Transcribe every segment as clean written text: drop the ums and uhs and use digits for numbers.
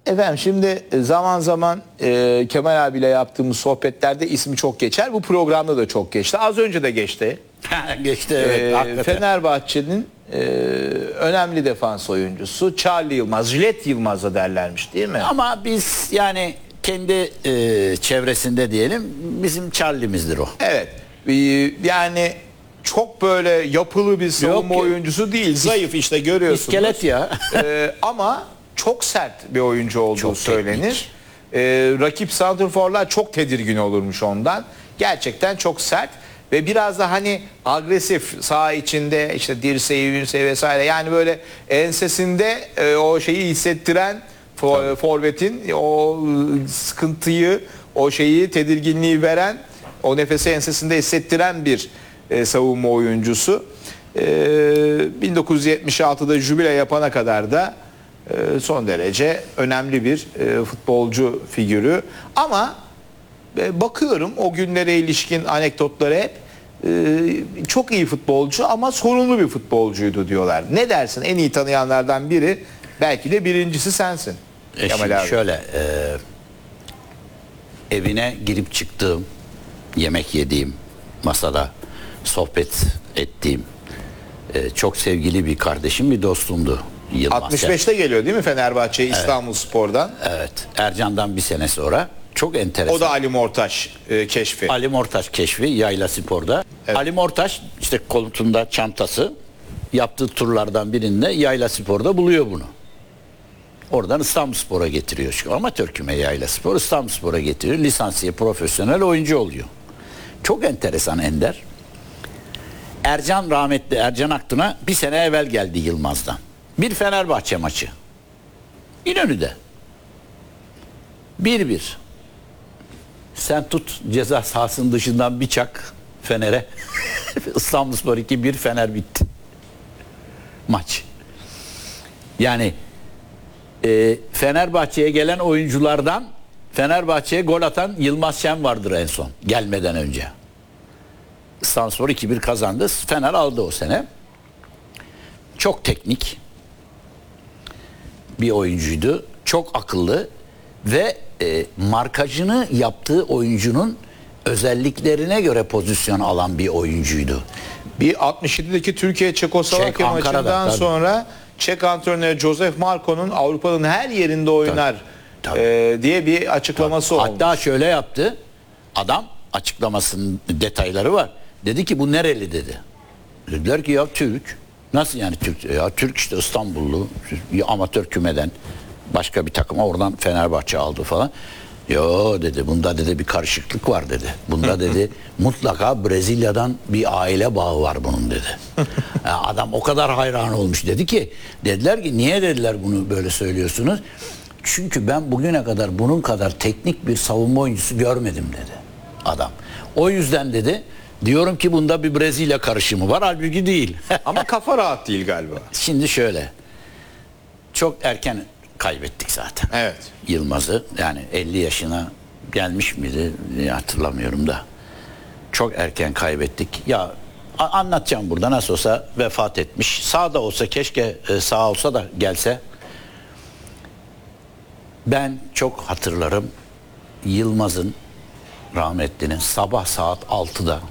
Efendim şimdi zaman zaman Kemal abiyle yaptığımız sohbetlerde ismi çok geçer. Bu programda da çok geçti. Az önce de geçti. Geçti evet. Hakikaten. Fenerbahçe'nin önemli defans oyuncusu Charlie Yılmaz, Jilet Yılmaz'a derlermiş değil mi? Ama biz yani kendi çevresinde diyelim bizim Charlie'mizdir o. Evet. Yani çok böyle yapılı bir savunma Yok. oyuncusu değil. Zayıf işte görüyorsunuz. İskelet ya. Ama çok sert bir oyuncu olduğu Çok söylenir. Rakip santrforlar çok tedirgin olurmuş ondan. Gerçekten çok sert ve biraz da hani agresif, saha içinde işte dirseği vesaire, yani böyle ensesinde o şeyi hissettiren forvetin o sıkıntıyı, o şeyi, tedirginliği veren, o nefesi ensesinde hissettiren bir savunma oyuncusu. 1976'da jübile yapana kadar da son derece önemli bir futbolcu figürü. Ama bakıyorum o günlere ilişkin anekdotları hep çok iyi futbolcu ama sorunlu bir futbolcuydu diyorlar. Ne dersin? En iyi tanıyanlardan biri, belki de birincisi sensin. Şimdi şöyle evine girip çıktığım, yemek yediğim, masada sohbet ettiğim çok sevgili bir kardeşim, bir dostumdu Yılmaz. 65'te geliyor değil mi Fenerbahçe, İstanbulspor'dan? Evet. Ercan'dan bir sene sonra. Çok enteresan. O da Ali Mortaş keşfi. Ali Mortaş keşfi Yayla Spor'da. Evet. Ali Mortaş işte koltuğunda çantası, yaptığı turlardan birinde Yayla Spor'da buluyor bunu. Oradan İstanbulspor'a getiriyor. Çünkü amatör küme Yayla Spor, İstanbulspor'a getiriyor. Lisansiye profesyonel oyuncu oluyor. Çok enteresan Ender. Ercan, rahmetli Ercan Aktun'a bir sene evvel geldi Yılmaz'dan. Bir Fenerbahçe maçı. İnönü'de. 1-1. Sen tut ceza sahasının dışından bir çak Fener'e. İstanbulspor 2-1, Fener bitti. Maç. Yani Fenerbahçe'ye gelen oyunculardan Fenerbahçe'ye gol atan Yılmaz Şen vardır en son gelmeden önce. İstanbulspor 2-1 kazandı. Fener aldı o sene. Çok teknik bir oyuncuydu. Çok akıllı ve markajını yaptığı oyuncunun özelliklerine göre pozisyon alan bir oyuncuydu. Bir 67'deki Türkiye Çekoslovakya maçından sonra Çek antrenörü Josef Marko'nun Avrupa'nın her yerinde oynar diye bir açıklaması oldu. Hatta şöyle yaptı. Adam, açıklamasının detayları var. Dedi ki bu nereli dedi. Dediler ki ya Türk. Nasıl yani Türk? Ya Türk işte, İstanbullu, amatör kümeden başka bir takıma, oradan Fenerbahçe aldı falan. Yo dedi, bunda dedi bir karışıklık var dedi. Bunda dedi mutlaka Brezilya'dan bir aile bağı var bunun dedi. Yani adam o kadar hayran olmuş, dedi ki, dediler ki niye dediler bunu böyle söylüyorsunuz? Çünkü ben bugüne kadar bunun kadar teknik bir savunma oyuncusu görmedim dedi adam. O yüzden dedi diyorum ki bunda bir Brezilya karışımı var, halbuki değil. Ama kafa rahat değil galiba. Şimdi şöyle, çok erken kaybettik zaten. Evet. Yılmaz'ı, yani 50 yaşına gelmiş miydi hatırlamıyorum da. Çok erken kaybettik. Ya anlatacağım burada, nasıl olsa vefat etmiş. Sağ da olsa, keşke sağ olsa da gelse. Ben çok hatırlarım Yılmaz'ın, rahmetlinin, sabah saat 6'da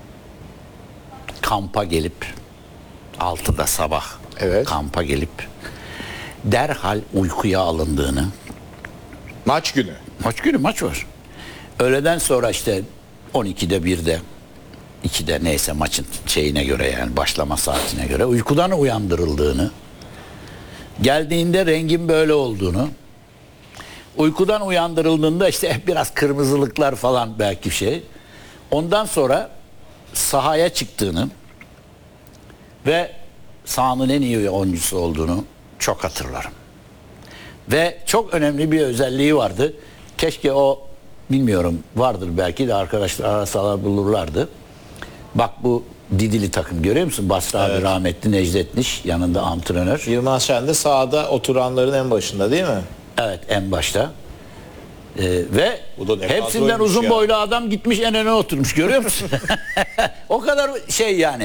kampa gelip, 6'da sabah kampa gelip derhal uykuya alındığını. Maç günü. Maç günü maç var. Öğleden sonra işte 12'de 1'de 2'de neyse maçın şeyine göre, yani başlama saatine göre uykudan uyandırıldığını, geldiğinde rengin böyle olduğunu, uykudan uyandırıldığında işte biraz kırmızılıklar falan belki şey. Ondan sonra sahaya çıktığını ve sahanın en iyi oyuncusu olduğunu çok hatırlarım. Ve çok önemli bir özelliği vardı. Keşke o, bilmiyorum, vardır belki de, arkadaşlar arasalar bulurlardı. Bak bu Didili takım görüyor musun? Basra abi rahmetli, Necdet Niş yanında antrenör. Yılmaz Şen de sahada oturanların en başında değil mi? Evet, en başta. Ve hepsinden uzun boylu adam gitmiş en öne oturmuş, görüyor musun? O kadar şey yani.